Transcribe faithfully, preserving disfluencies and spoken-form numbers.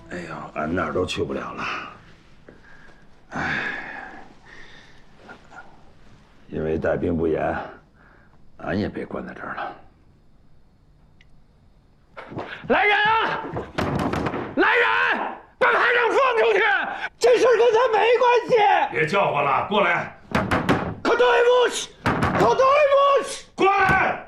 哎呀，俺哪儿都去不了了。哎，因为带兵不严，俺也被关在这儿了。来人啊！来人！把排长放出去！这事儿跟他没关系。 别叫唤了，过来！ 可对不起，可对不起， 过来！